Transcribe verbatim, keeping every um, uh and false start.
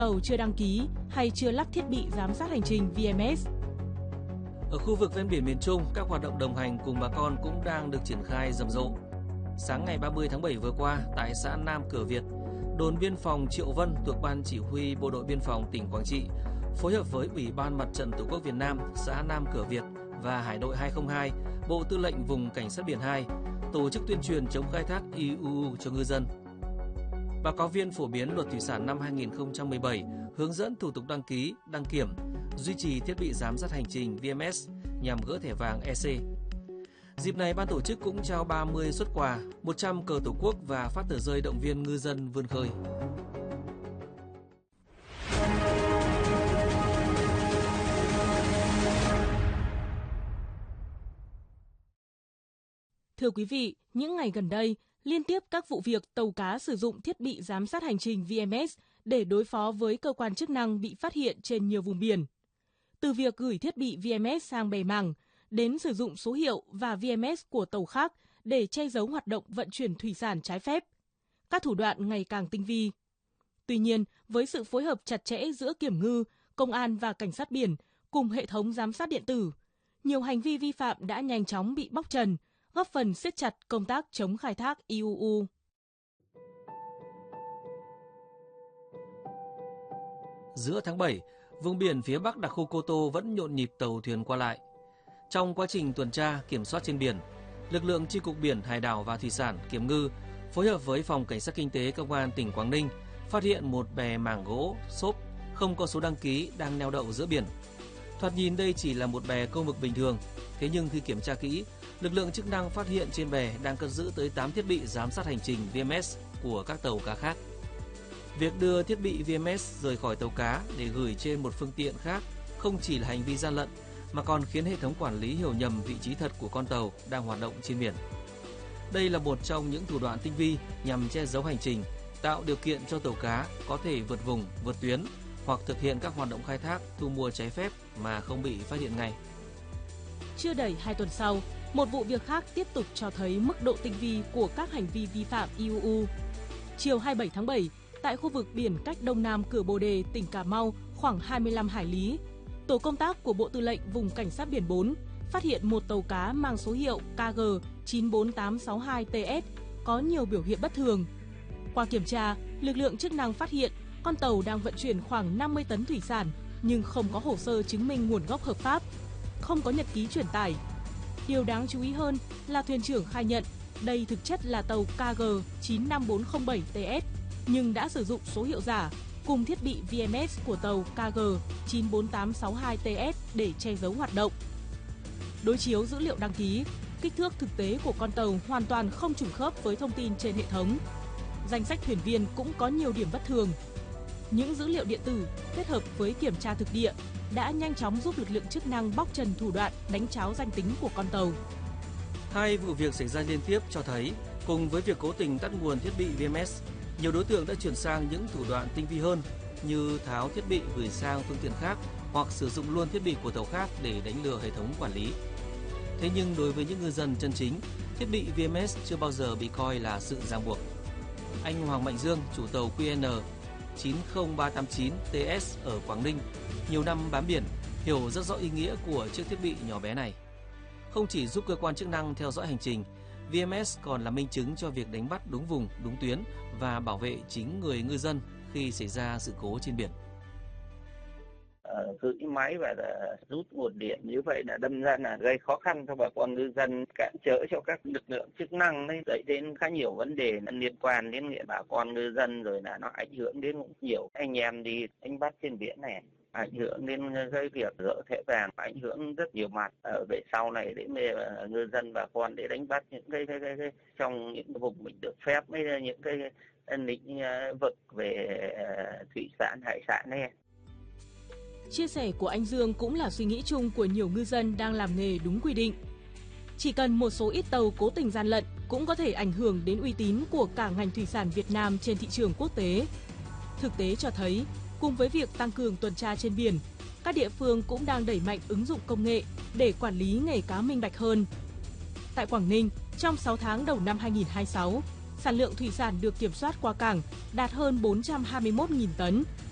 tàu chưa đăng ký hay chưa lắp thiết bị giám sát hành trình vê em ét. Ở khu vực ven biển miền Trung, các hoạt động đồng hành cùng bà con cũng đang được triển khai rầm rộ. Sáng ngày ba mươi tháng bảy vừa qua, tại xã Nam Cửa Việt, đồn biên phòng Triệu Vân thuộc Ban Chỉ huy Bộ đội Biên phòng tỉnh Quảng Trị phối hợp với Ủy ban Mặt trận Tổ quốc Việt Nam xã Nam Cửa Việt và Hải đội hai không hai, Bộ Tư lệnh Vùng Cảnh sát biển hai tổ chức tuyên truyền chống khai thác i u u cho ngư dân. Báo cáo viên phổ biến Luật Thủy sản năm hai nghìn không trăm mười bảy hướng dẫn thủ tục đăng ký, đăng kiểm, duy trì thiết bị giám sát hành trình vê em ét nhằm gỡ thẻ vàng e xê. Dịp này, ban tổ chức cũng trao ba mươi suất quà, một trăm cờ Tổ quốc và phát tờ rơi động viên ngư dân vươn khơi. Thưa quý vị, những ngày gần đây, liên tiếp các vụ việc tàu cá sử dụng thiết bị giám sát hành trình vê em ét để đối phó với cơ quan chức năng bị phát hiện trên nhiều vùng biển. Từ việc gửi thiết bị vê em ét sang bè mảng, đến sử dụng số hiệu và vê em ét của tàu khác để che giấu hoạt động vận chuyển thủy sản trái phép. Các thủ đoạn ngày càng tinh vi. Tuy nhiên, với sự phối hợp chặt chẽ giữa kiểm ngư, công an và cảnh sát biển cùng hệ thống giám sát điện tử, nhiều hành vi vi phạm đã nhanh chóng bị bóc trần, góp phần siết chặt công tác chống khai thác i u u. Giữa tháng bảy, vùng biển phía Bắc đặc khu Cô Tô vẫn nhộn nhịp tàu thuyền qua lại. Trong quá trình tuần tra, kiểm soát trên biển, lực lượng Chi cục Biển, Hải đảo và Thủy sản, Kiểm ngư phối hợp với Phòng Cảnh sát Kinh tế Công an tỉnh Quảng Ninh phát hiện một bè mảng gỗ, xốp, không có số đăng ký đang neo đậu giữa biển. Thoạt nhìn đây chỉ là một bè câu mực bình thường, thế nhưng khi kiểm tra kỹ, lực lượng chức năng phát hiện trên bè đang cất giữ tới tám thiết bị giám sát hành trình vê em ét của các tàu cá khác. Việc đưa thiết bị vê em ét rời khỏi tàu cá để gửi trên một phương tiện khác không chỉ là hành vi gian lận, mà còn khiến hệ thống quản lý hiểu nhầm vị trí thật của con tàu đang hoạt động trên biển. Đây là một trong những thủ đoạn tinh vi nhằm che giấu hành trình, tạo điều kiện cho tàu cá có thể vượt vùng, vượt tuyến hoặc thực hiện các hoạt động khai thác, thu mua trái phép mà không bị phát hiện ngay. Chưa đầy hai tuần sau, một vụ việc khác tiếp tục cho thấy mức độ tinh vi của các hành vi vi phạm i u u. Chiều hai mươi bảy tháng bảy, tại khu vực biển cách đông nam cửa Bồ Đề, tỉnh Cà Mau khoảng hai mươi lăm hải lý, tổ công tác của Bộ Tư lệnh Vùng Cảnh sát biển bốn phát hiện một tàu cá mang số hiệu K G chín bốn tám sáu hai T S có nhiều biểu hiện bất thường. Qua kiểm tra, lực lượng chức năng phát hiện con tàu đang vận chuyển khoảng năm mươi tấn thủy sản nhưng không có hồ sơ chứng minh nguồn gốc hợp pháp, không có nhật ký truyền tải. Điều đáng chú ý hơn là thuyền trưởng khai nhận đây thực chất là tàu K G chín năm bốn không bảy T S nhưng đã sử dụng số hiệu giả cùng thiết bị vê em ét của tàu K G chín bốn tám sáu hai T S để che giấu hoạt động. Đối chiếu dữ liệu đăng ký, kích thước thực tế của con tàu hoàn toàn không trùng khớp với thông tin trên hệ thống. Danh sách thuyền viên cũng có nhiều điểm bất thường. Những dữ liệu điện tử kết hợp với kiểm tra thực địa đã nhanh chóng giúp lực lượng chức năng bóc trần thủ đoạn đánh tráo danh tính của con tàu. Hai vụ việc xảy ra liên tiếp cho thấy, cùng với việc cố tình tắt nguồn thiết bị vê em ét, nhiều đối tượng đã chuyển sang những thủ đoạn tinh vi hơn như tháo thiết bị gửi sang phương tiện khác hoặc sử dụng luôn thiết bị của tàu khác để đánh lừa hệ thống quản lý. Thế nhưng đối với những ngư dân chân chính, thiết bị vê em ét chưa bao giờ bị coi là sự ràng buộc. Anh Hoàng Mạnh Dương, chủ tàu Q N chín không ba tám chín T S ở Quảng Ninh, nhiều năm bám biển, hiểu rất rõ ý nghĩa của chiếc thiết bị nhỏ bé này. Không chỉ giúp cơ quan chức năng theo dõi hành trình, vê em ét còn là minh chứng cho việc đánh bắt đúng vùng, đúng tuyến và bảo vệ chính người ngư dân khi xảy ra sự cố trên biển. Giữ máy và là rút nguồn điện như vậy là đâm ra là gây khó khăn cho bà con ngư dân, cản trở cho các lực lượng chức năng, đấy dẫn đến khá nhiều vấn đề liên quan đến bà con ngư dân, rồi là nó ảnh hưởng đến nhiều anh em đi đánh bắt trên biển này, ảnh hưởng đến cái việc gỡ thẻ vàng, ảnh hưởng rất nhiều mặt ở về sau này để ngư dân bà con để đánh bắt những cái, cái, cái, cái trong những vùng mình được phép, với những cái lĩnh vực về thủy sản hải sản này. Chia sẻ của anh Dương cũng là suy nghĩ chung của nhiều ngư dân đang làm nghề đúng quy định. Chỉ cần một số ít tàu cố tình gian lận cũng có thể ảnh hưởng đến uy tín của cả ngành thủy sản Việt Nam trên thị trường quốc tế. Thực tế cho thấy, cùng với việc tăng cường tuần tra trên biển, các địa phương cũng đang đẩy mạnh ứng dụng công nghệ để quản lý nghề cá minh bạch hơn. Tại Quảng Ninh, trong sáu tháng đầu năm hai nghìn không trăm hai mươi sáu, sản lượng thủy sản được kiểm soát qua cảng đạt hơn bốn trăm hai mươi mốt nghìn tấn,